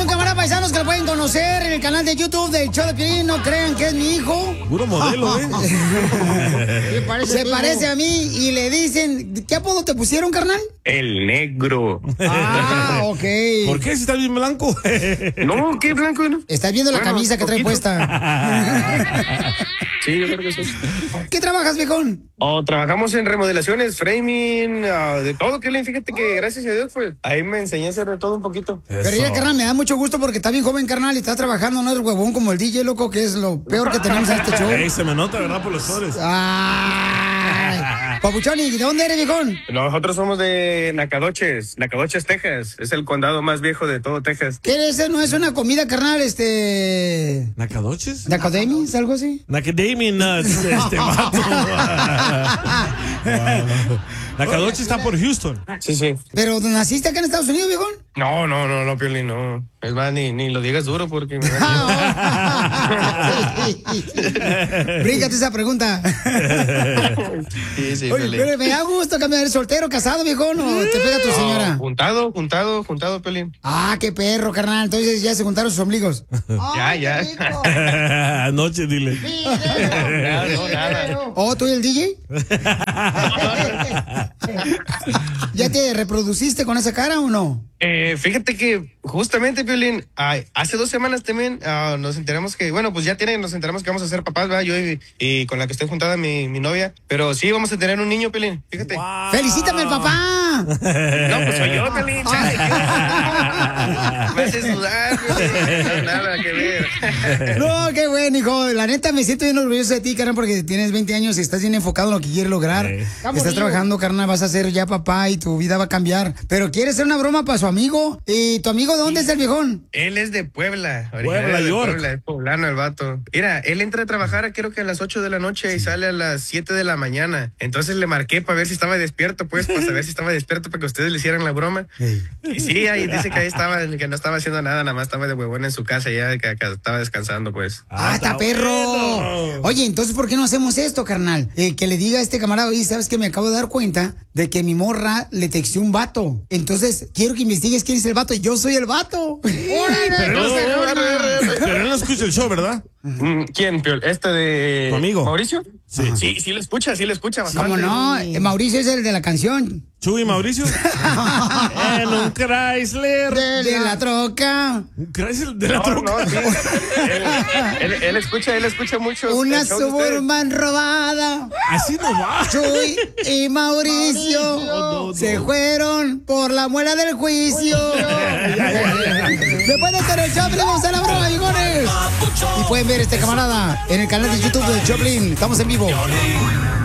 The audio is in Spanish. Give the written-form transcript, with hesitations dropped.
un camarada paisanos que lo pueden conocer en el canal de YouTube del show de Piolín. No crean que es mi hijo. Puro modelo, Se parece a mí y le dicen, ¿qué apodo te pusieron, carnal? El negro. Ah, ok. ¿Por qué si está bien blanco? No, ¿qué blanco? No? Estás viendo la camisa que trae puesta. Sí, yo creo que sí. ¿Qué trabajas, viejón? Trabajamos en remodelaciones, framing, de todo, Piolín. Fíjate que gracias a Dios, pues, ahí me enseñé a hacer de todo un poquito. Pero ya, carnal, me da mucho gusto porque está bien joven, carnal, y está trabajando, no es huevón como el DJ, loco, que es lo peor que tenemos en este show. Ey, se me nota, ¿verdad? Por los flores. Ay, Papuchón, ¿y de dónde eres, viejón? Nosotros somos de Nacogdoches, Texas. Es el condado más viejo de todo Texas. ¿Qué es? ¿No es una comida, carnal, ¿Nacadoches? ¿Nacademis? ¿Algo así? Nacademia Nuts, vato. Nacadoche está por Houston. Sí, sí. ¿Pero naciste acá en Estados Unidos, viejón? No, Piolín, no. Es más, ni lo digas duro porque me Bríncate esa pregunta. Sí, Oye, pero me da gusto cambiar, ¿eres soltero, casado, viejón, o te pega tu señora? Juntado, Piolín. Ah, qué perro, carnal. Entonces ya se juntaron sus ombligos. Ya. Anoche, dile. Nada. ¿Oh, tú y el DJ? ¿Ya te reproduciste con esa cara o no? Fíjate que justamente, Piolín, hace 2 semanas también nos enteramos que, bueno, pues nos enteramos que vamos a ser papás, ¿verdad? Yo y con la que estoy juntada, mi novia. Pero sí, vamos a tener un niño, Piolín, fíjate. Wow. ¡Felicítame al papá! No, pues soy yo, Piolín, chale. Me haces dudar, Piolín. No, nada que ver. No, qué bueno, hijo. La neta, me siento bien orgulloso de ti, carnal, porque tienes 20 años y estás bien enfocado en lo que quieres lograr. Estás trabajando, carnal, vas a ser ya papá y tu vida va a cambiar. Pero quieres hacer una broma para su amigo. ¿Y tu amigo de dónde es el viejón? Él es de Puebla. Puebla, York. Puebla, es poblano el vato. Mira, él entra a trabajar creo que a las 8 de la noche y sale a las 7 de la mañana. Entonces le marqué para ver si estaba despierto, pues, para saber si estaba despierto para que ustedes le hicieran la broma. Y sí, ahí dice que ahí estaba, que no estaba haciendo nada, nada más estaba de huevón en su casa ya, que estaba descansando, pues. Está perro. bueno. Oye, entonces, ¿por qué no hacemos esto, carnal? Que le diga a este camarada, oye, ¿sabes que me acabo de dar cuenta de que mi morra le texteó un vato? Entonces, quiero que investigues quién es el vato. Yo soy el vato. Pero él no escucha el show, ¿verdad? ¿Quién, Piol? ¿De tu amigo? ¿Mauricio? Sí. Sí lo escucha bastante. ¿Cómo no? Mauricio es el de la canción. Chuy Mauricio. En un Chrysler. De la troca. ¿Un Chrysler de la No, troca? sí. Él escucha mucho. Una el show de ustedes. Suburban robada. Así no va. Chuy y Mauricio se fueron por la muela del juicio. Después de hacer el Choplin, vamos a la broma, bigones. Y pueden ver este camarada en el canal de YouTube de Choplin. Estamos en vivo.